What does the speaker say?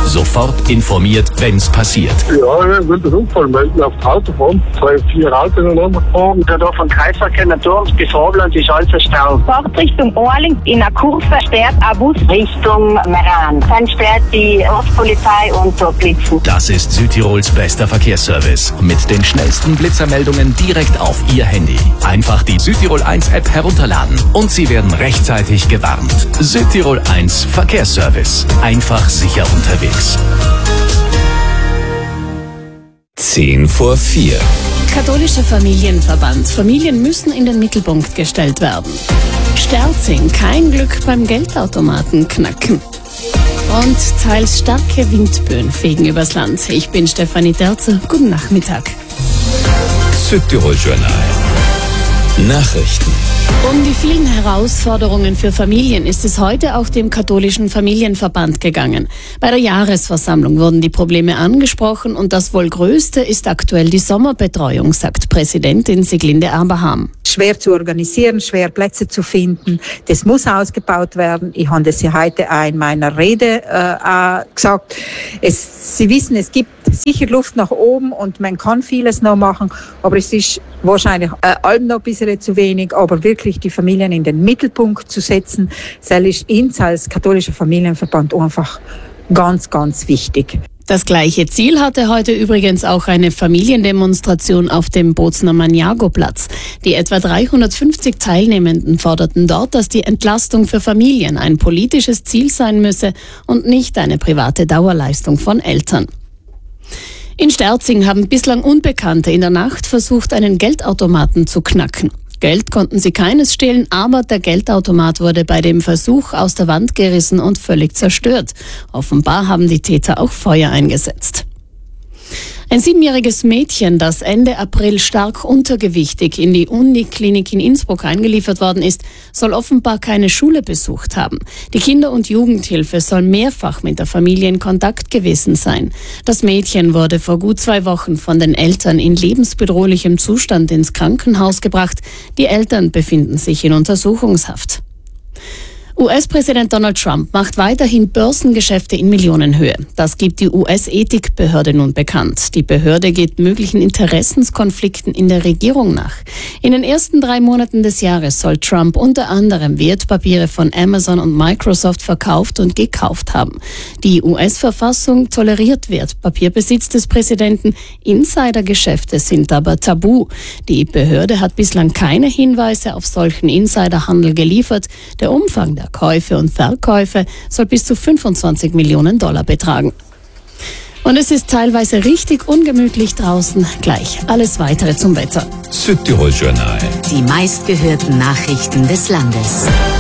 Sofort informiert, wenn's passiert. Ja, ich will den Unfall melden auf der Autobahn. 2-4 Autos ineinander gefahren. Da vom Kreisverkehr Naturms bis Robland ist alles ein Stau. Fahrt Richtung Orling in einer Kurve sperrt ein Bus Richtung Meran. Dann sperrt die Ortspolizei und dort blitzen. Das ist Südtirols bester Verkehrsservice. Mit den schnellsten Blitzermeldungen direkt auf Ihr Handy. Einfach die Südtirol 1 App herunterladen und Sie werden rechtzeitig gewarnt. Südtirol 1 Verkehrsservice. Einfach sicher unterwegs. 4:10. Katholischer Familienverband. Familien müssen in den Mittelpunkt gestellt werden. Sterzing, kein Glück beim Geldautomaten knacken. Und teils starke Windböen fegen übers Land. Ich bin Stefanie Terzer. Guten Nachmittag. Südtirol Journal. Nachrichten. Um die vielen Herausforderungen für Familien ist es heute auch dem Katholischen Familienverband gegangen. Bei der Jahresversammlung wurden die Probleme angesprochen und das wohl größte ist aktuell die Sommerbetreuung, sagt Präsidentin Siglinde Abraham. Schwer zu organisieren, schwer Plätze zu finden. Das muss ausgebaut werden. Ich habe das ja heute auch in meiner Rede gesagt. Sie wissen, es gibt sicher Luft nach oben und man kann vieles noch machen, aber es ist wahrscheinlich allem noch ein bisschen zu wenig, aber wirklich die Familien in den Mittelpunkt zu setzen, das ist uns als katholischer Familienverband einfach ganz, ganz wichtig. Das gleiche Ziel hatte heute übrigens auch eine Familiendemonstration auf dem Bozner Maniago-Platz. Die etwa 350 Teilnehmenden forderten dort, dass die Entlastung für Familien ein politisches Ziel sein müsse und nicht eine private Dauerleistung von Eltern. In Sterzing haben bislang Unbekannte in der Nacht versucht, einen Geldautomaten zu knacken. Geld konnten sie keines stehlen, aber der Geldautomat wurde bei dem Versuch aus der Wand gerissen und völlig zerstört. Offenbar haben die Täter auch Feuer eingesetzt. Ein 7-jähriges Mädchen, das Ende April stark untergewichtig in die Uniklinik in Innsbruck eingeliefert worden ist, soll offenbar keine Schule besucht haben. Die Kinder- und Jugendhilfe soll mehrfach mit der Familie in Kontakt gewesen sein. Das Mädchen wurde vor gut 2 Wochen von den Eltern in lebensbedrohlichem Zustand ins Krankenhaus gebracht. Die Eltern befinden sich in Untersuchungshaft. US-Präsident Donald Trump macht weiterhin Börsengeschäfte in Millionenhöhe. Das gibt die US-Ethikbehörde nun bekannt. Die Behörde geht möglichen Interessenskonflikten in der Regierung nach. In den ersten 3 Monaten des Jahres soll Trump unter anderem Wertpapiere von Amazon und Microsoft verkauft und gekauft haben. Die US-Verfassung toleriert Wertpapierbesitz des Präsidenten. Insidergeschäfte sind aber tabu. Die Behörde hat bislang keine Hinweise auf solchen Insiderhandel geliefert. Der Umfang der Käufe und Verkäufe soll bis zu $25 Millionen betragen. Und es ist teilweise richtig ungemütlich draußen. Gleich alles Weitere zum Wetter. Südtirol Journal. Die meistgehörten Nachrichten des Landes.